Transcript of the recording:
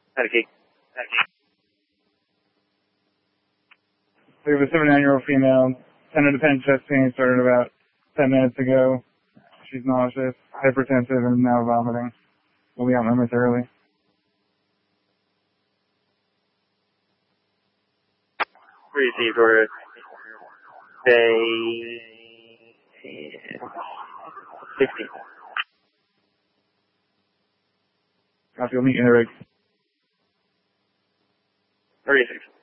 Medicaid. We have a 79-year-old female. 10 independent chest pain started about 10 minutes ago. She's nauseous, hypertensive, and now vomiting. We'll be out momentarily. Received order. Day 60. Copy, we'll meet you in the rig. 36.